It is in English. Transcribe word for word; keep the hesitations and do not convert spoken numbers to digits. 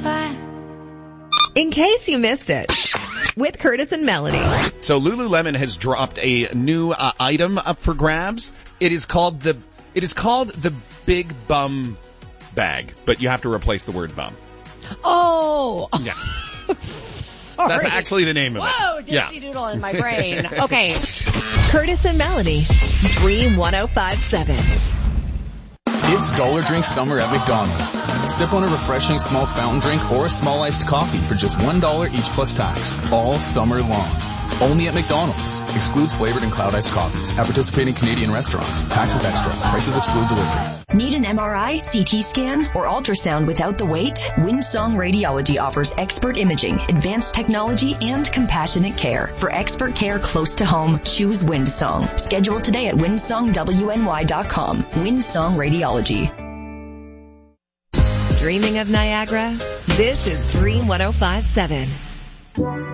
five. In case you missed it, with Curtis and Melanie. So Lululemon has dropped a new uh, item up for grabs. It is called the it is called the Big Bum Bag, but you have to replace the word bum. Oh. Yeah. Sorry. That's actually the name of Whoa, it. Dixie Yeah. Doodle in my brain. Okay. Curtis and Melanie, Dream one oh five seven. It's Dollar Drink Summer at McDonald's. Sip on a refreshing small fountain drink or a small iced coffee for just one dollar each plus tax. All summer long. Only at McDonald's. Excludes flavored and cloud iced coffees. At participating Canadian restaurants. Taxes extra. Prices exclude delivery. Need an M R I, C T scan, or ultrasound without the wait? Windsong Radiology offers expert imaging, advanced technology, and compassionate care. For expert care close to home, choose Windsong. Schedule today at windsong w n y dot com. Windsong Radiology. Dreaming of Niagara? This is Dream one oh five seven.